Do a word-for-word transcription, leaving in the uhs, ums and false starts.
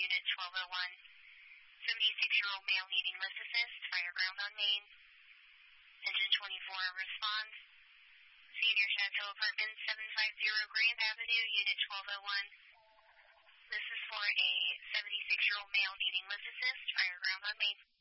Unit twelve oh one. seventy-six-year-old male needing lift assist. Fire ground on main. Engine twenty-four, respond. Senior Chateau Apartments, seven fifty Grand Avenue, Unit twelve oh one. This is for a seventy-six-year-old male needing lift assist. Fire ground on main.